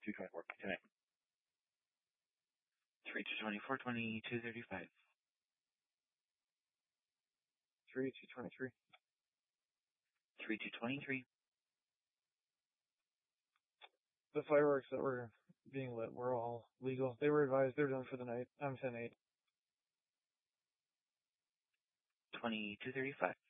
2:24 tonight. 3/2/24, 22:35. 3/2/23. 3/2/23. The fireworks that were being lit were all legal. They were advised they're done for the night. I'm 10-8. 22:35.